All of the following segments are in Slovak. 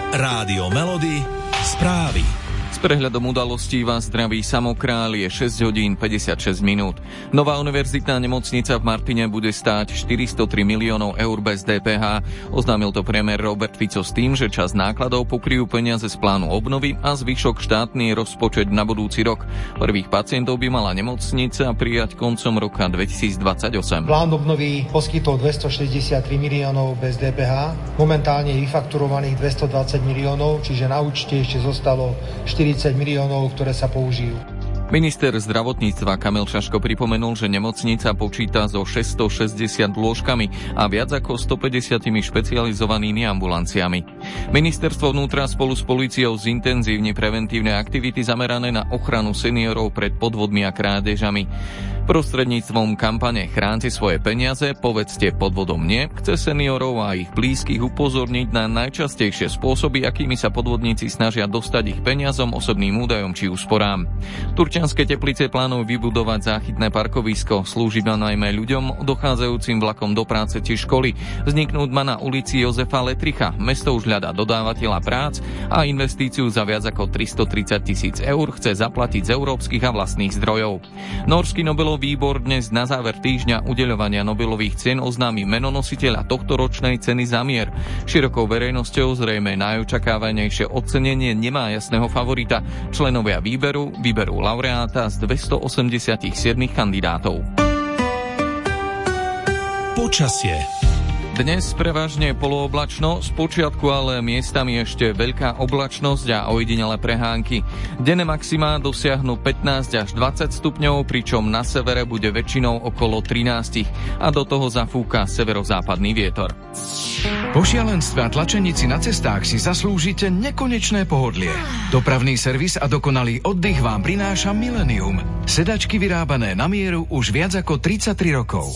Rádio Melody, správy. S prehľadom udalostí vás zdraví Samokrál, je 6 hodín 56 minút. Nová univerzitná nemocnica v Martine bude stáť 403 miliónov eur bez DPH. Oznámil to premiér Robert Fico s tým, že časť nákladov pokryjú peniaze z plánu obnovy a zvyšok štátny rozpočet na budúci rok. Prvých pacientov by mala nemocnica prijať koncom roka 2028. Plán obnovy poskytol 263 miliónov bez DPH. Momentálne je vyfakturovaných 220 miliónov, čiže na účte ešte zostalo 40 miliónov, ktoré sa použijú. Minister zdravotníctva Kamil Šaško pripomenul, že nemocnica počíta so 660 lôžkami a viac ako 150 špecializovanými ambulanciami. Ministerstvo vnútra spolu s políciou zintenzívni preventívne aktivity zamerané na ochranu seniorov pred podvodmi a krádežami. Prostredníctvom kampane Chránte svoje peniaze, povedzte podvodom nie, chce seniorov a ich blízkych upozorniť na najčastejšie spôsoby, akými sa podvodníci snažia dostať ich peniazom, osobným údajom či úsporám. Turčianske Teplice plánujú vybudovať záchytné parkovisko, slúži najmä ľuďom dochádzajúcim vlakom do práce či školy. Vzniknúť má na ulici Jozefa Letricha. Mesto už hľadá dodávateľa prác a investíciu za viac ako 330 000 eur chce zaplatiť z európskych a vlastných zdrojov. Norský Nobelový výbor dnes na záver týždňa udeľovania Nobelových cien oznámi menonositeľa tohtoročnej ceny za mier. Širokou verejnosťou zrejme najočakávanejšie ocenenie nemá jasného favorita. Členovia vyberú laureáta z 287 kandidátov. Počasie. Dnes prevažne polooblačno, spočiatku ale miestami ešte veľká oblačnosť a ojedinelé prehánky. Denné maximá dosiahnu 15 až 20 stupňov, pričom na severe bude väčšinou okolo 13 a do toho zafúka severozápadný vietor. Po šialenstve a tlačenici na cestách si zaslúžite nekonečné pohodlie. Dopravný servis a dokonalý oddych vám prináša Millennium. Sedačky vyrábané na mieru už viac ako 33 rokov.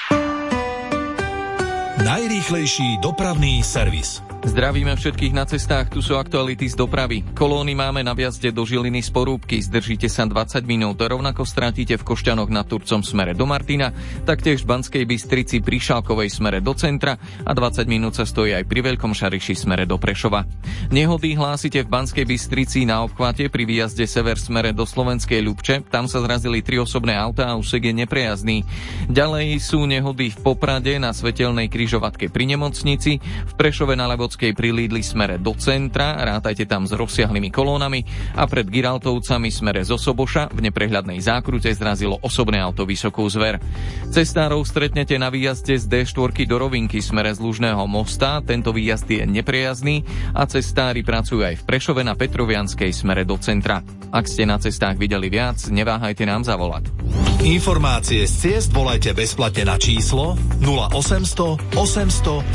Najrýchlejší dopravný servis. Zdravíme všetkých na cestách, tu sú aktuality z dopravy. Kolóny máme na viazde do Žiliny z Porúbky, zdržíte sa 20 minút, rovnako strátite v Košťanoch nad Turcom smere do Martina, taktiež v Banskej Bystrici pri Šálkovej smere do centra a 20 minút sa stojí aj pri Veľkom Šariši smere do Prešova. Nehody hlásite v Banskej Bystrici na obchvate pri výjazde sever smere do Slovenskej Ľubče, tam sa zrazili 3 osobné autá a úsek je neprejazdný. Ďalej sú nehody v Poprade na Svetelnej križovatke pri nemocnici, v Prešove na pri Lídli smere do centra, rátajte tam s rozsiahlými kolónami a pred Giraltovcami smere z Osoboša v neprehľadnej zákrute zrazilo osobné auto Vysokú Zver. Cestárov stretnete na výjazde z D4 do Rovinky smere z Lužného mosta, tento výjazd je neprejazdný a cestári pracujú aj v Prešove na Petrovianskej smere do centra. Ak ste na cestách videli viac, neváhajte nám zavolať. Informácie z ciest volajte bezplatne na číslo 0800 800